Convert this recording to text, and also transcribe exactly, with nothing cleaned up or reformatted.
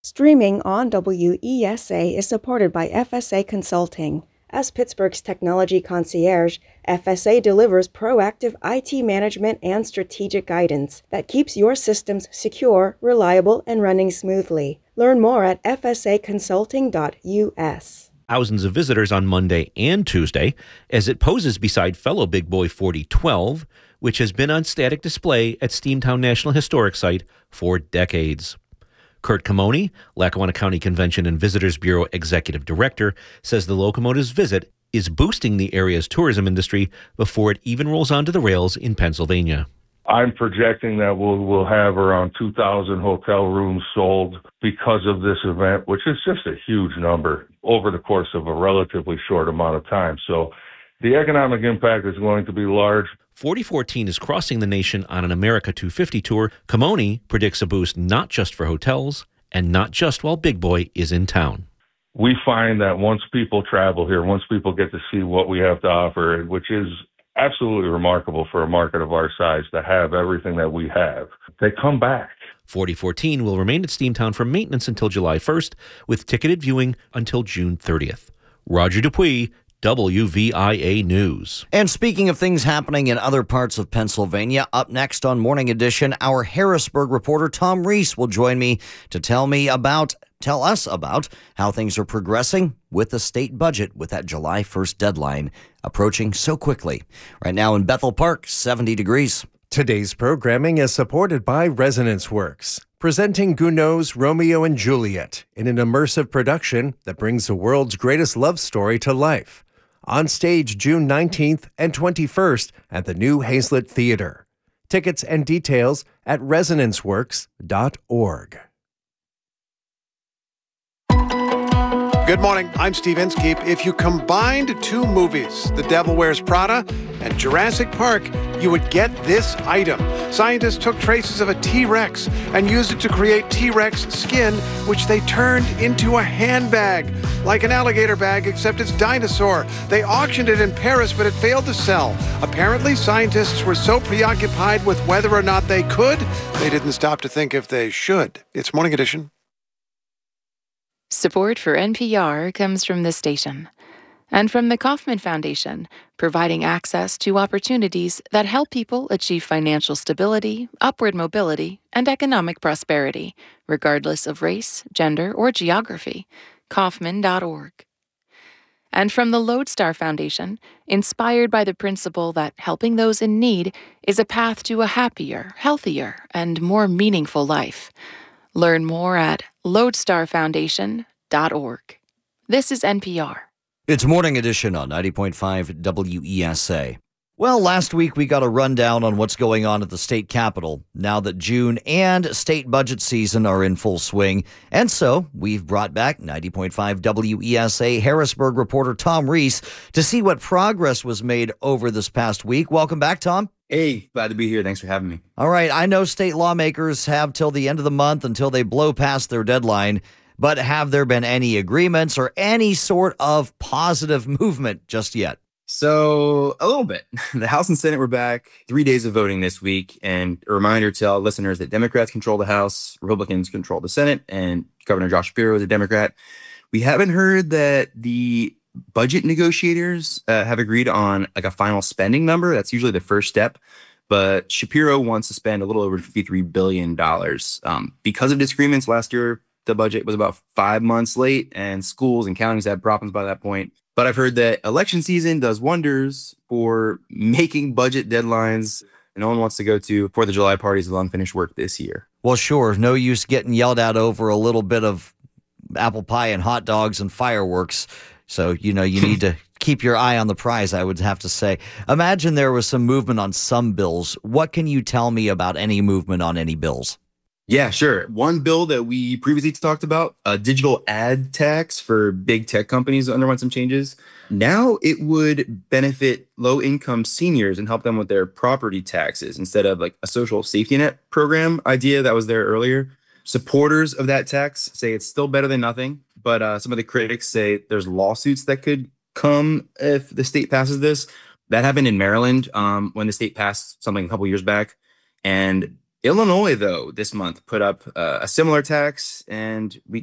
Streaming on W E S A is supported by F S A Consulting. As Pittsburgh's technology concierge, F S A delivers proactive I T management and strategic guidance that keeps your systems secure, reliable, and running smoothly. Learn more at f s a consulting dot u s. Thousands of visitors on Monday and Tuesday as it poses beside fellow Big Boy forty twelve, which has been on static display at Steamtown National Historic Site for decades. Kurt Camoni, Lackawanna County Convention and Visitors Bureau Executive Director, says the locomotive's visit is boosting the area's tourism industry before it even rolls onto the rails in Pennsylvania. I'm projecting that we'll, we'll have around two thousand hotel rooms sold because of this event, which is just a huge number over the course of a relatively short amount of time. So the economic impact is going to be large. forty fourteen is crossing the nation on an America two fifty tour. Camoni predicts a boost not just for hotels and not just while Big Boy is in town. We find that once people travel here, once people get to see what we have to offer, which is absolutely remarkable for a market of our size to have everything that we have, they come back. forty fourteen will remain at Steamtown for maintenance until July first, with ticketed viewing until June thirtieth. Roger Dupuis, W V I A News. And speaking of things happening in other parts of Pennsylvania, up next on Morning Edition, our Harrisburg reporter Tom Reese will join me to tell me about, tell us about how things are progressing with the state budget with that July first deadline approaching so quickly. Right now in Bethel Park, seventy degrees. Today's programming is supported by Resonance Works, presenting Gounod's Romeo and Juliet in an immersive production that brings the world's greatest love story to life. On stage June nineteenth and twenty-first at the New Hazlitt Theater. Tickets and details at resonance works dot org. Good morning, I'm Steve Inskeep. If you combined two movies, The Devil Wears Prada and Jurassic Park, you would get this item. Scientists took traces of a T-Rex and used it to create T-Rex skin, which they turned into a handbag, like an alligator bag, except it's dinosaur. They auctioned it in Paris, but it failed to sell. Apparently, scientists were so preoccupied with whether or not they could, they didn't stop to think if they should. It's Morning Edition. Support for N P R comes from this station and from the Kauffman Foundation, providing access to opportunities that help people achieve financial stability, upward mobility, and economic prosperity, regardless of race, gender, or geography. Kauffman dot org. And from the Lodestar Foundation, inspired by the principle that helping those in need is a path to a happier, healthier, and more meaningful life. Learn more at lodestar foundation dot org. This is N P R. It's Morning Edition on ninety point five W E S A. Well, last week we got a rundown on what's going on at the state capitol now that June and state budget season are in full swing. And so we've brought back ninety point five W E S A Harrisburg reporter Tom Reese to see what progress was made over this past week. Welcome back, Tom. Hey, glad to be here. Thanks for having me. All right. I know state lawmakers have till the end of the month until they blow past their deadline. But have there been any agreements or any sort of positive movement just yet? So a little bit. The House and Senate were back. Three days of voting this week. And a reminder to all listeners that Democrats control the House, Republicans control the Senate, and Governor Josh Shapiro is a Democrat. We haven't heard that the budget negotiators uh, have agreed on like a final spending number. That's usually the first step. But Shapiro wants to spend a little over fifty-three billion dollars. Um, because of disagreements last year, the budget was about five months late, and schools and counties had problems by that point. But I've heard that election season does wonders for making budget deadlines, and no one wants to go to Fourth of July parties with unfinished work this year. Well, sure. No use getting yelled at over a little bit of apple pie and hot dogs and fireworks. So, you know, you need to keep your eye on the prize, I would have to say. Imagine there was some movement on some bills. What can you tell me about any movement on any bills? Yeah, sure. One bill that we previously talked about, a digital ad tax for big tech companies underwent some changes. Now it would benefit low-income seniors and help them with their property taxes instead of like a social safety net program idea that was there earlier. Supporters of that tax say it's still better than nothing, but uh, some of the critics say there's lawsuits that could come if the state passes this. That happened in Maryland um, when the state passed something a couple years back. And Illinois, though, this month put up uh, a similar tax, and we